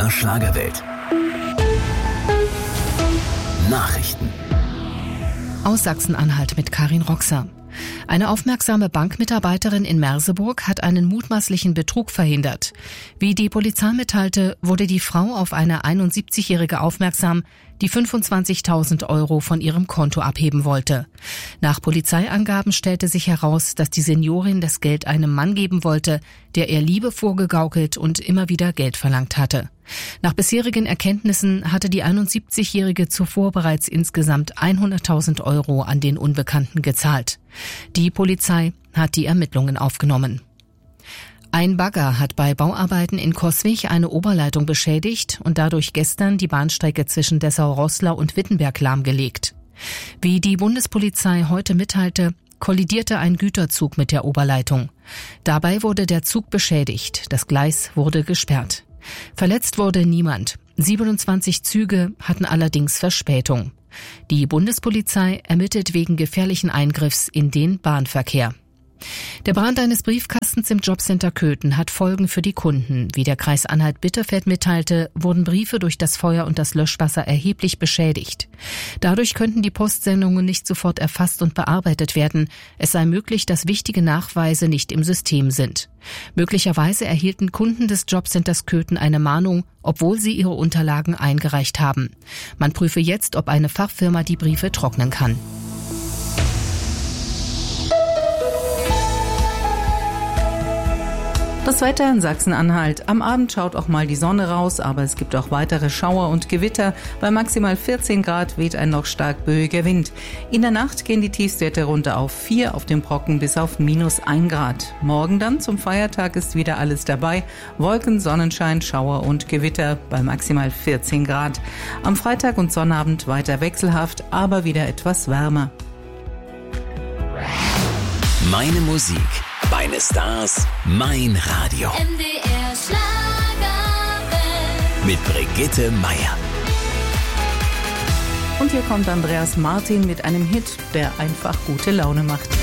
MDR Schlagerwelt. Nachrichten. Aus Sachsen-Anhalt mit Karin Roxer. Eine aufmerksame Bankmitarbeiterin in Merseburg hat einen mutmaßlichen Betrug verhindert. Wie die Polizei mitteilte, wurde die Frau auf eine 71-Jährige aufmerksam, die 25.000 € von ihrem Konto abheben wollte. Nach Polizeiangaben stellte sich heraus, dass die Seniorin das Geld einem Mann geben wollte, der ihr Liebe vorgegaukelt und immer wieder Geld verlangt hatte. Nach bisherigen Erkenntnissen hatte die 71-Jährige zuvor bereits insgesamt 100.000 € an den Unbekannten gezahlt. Die Polizei hat die Ermittlungen aufgenommen. Ein Bagger hat bei Bauarbeiten in Coswig eine Oberleitung beschädigt und dadurch gestern die Bahnstrecke zwischen Dessau-Roßlau und Wittenberg lahmgelegt. Wie die Bundespolizei heute mitteilte, kollidierte ein Güterzug mit der Oberleitung. Dabei wurde der Zug beschädigt, das Gleis wurde gesperrt. Verletzt wurde niemand. 27 Züge hatten allerdings Verspätung. Die Bundespolizei ermittelt wegen gefährlichen Eingriffs in den Bahnverkehr. Der Brand eines Briefkastens im Jobcenter Köthen hat Folgen für die Kunden. Wie der Kreis Anhalt-Bitterfeld mitteilte, wurden Briefe durch das Feuer und das Löschwasser erheblich beschädigt. Dadurch könnten die Postsendungen nicht sofort erfasst und bearbeitet werden. Es sei möglich, dass wichtige Nachweise nicht im System sind. Möglicherweise erhielten Kunden des Jobcenters Köthen eine Mahnung, obwohl sie ihre Unterlagen eingereicht haben. Man prüfe jetzt, ob eine Fachfirma die Briefe trocknen kann. Das Wetter in Sachsen-Anhalt. Am Abend schaut auch mal die Sonne raus, aber es gibt auch weitere Schauer und Gewitter. Bei maximal 14 Grad weht ein noch stark böiger Wind. In der Nacht gehen die Tiefstwerte runter auf 4, auf dem Brocken bis auf -1 Grad. Morgen dann zum Feiertag ist wieder alles dabei. Wolken, Sonnenschein, Schauer und Gewitter bei maximal 14 Grad. Am Freitag und Sonnabend weiter wechselhaft, aber wieder etwas wärmer. Meine Musik, meine Stars, mein Radio. MDR Schlagerwelt. Mit Brigitte Meier. Und hier kommt Andreas Martin mit einem Hit, der einfach gute Laune macht.